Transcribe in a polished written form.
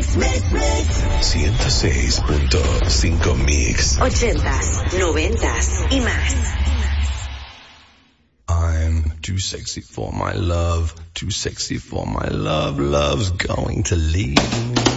106.5 Mix. 80s, 90s y más. I'm too sexy for my love, too sexy for my love, love's going to leave me.